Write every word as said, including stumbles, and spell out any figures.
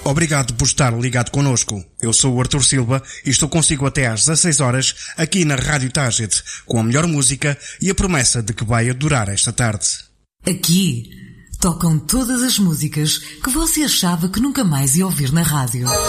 Obrigado por estar ligado connosco. Eu sou o Arthur Silva e estou consigo até às dezasseis horas aqui na Rádio Tágete, com a melhor música e a promessa de que vai adorar esta tarde. Aqui tocam todas as músicas que você achava que nunca mais ia ouvir na rádio.